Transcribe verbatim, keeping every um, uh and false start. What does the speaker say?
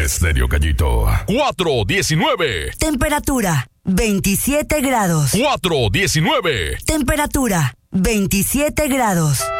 Estéreo Gallito. cuatro diecinueve. Temperatura veintisiete grados. cuatro diecinueve. Temperatura veintisiete grados.